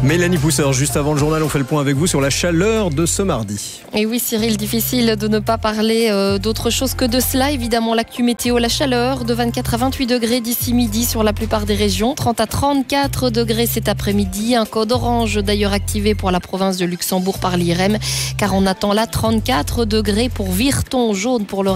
Mélanie Pousseur, juste avant le journal, on fait le point avec vous sur la chaleur de ce mardi. Et oui Cyril, difficile de ne pas parler d'autre chose que de cela. Évidemment, l'actu météo, la chaleur de 24 à 28 degrés d'ici midi sur la plupart des régions. 30 à 34 degrés cet après-midi. Un code orange d'ailleurs activé pour la province de Luxembourg par l'IRM, car on attend là 34 degrés pour Virton, jaune pour le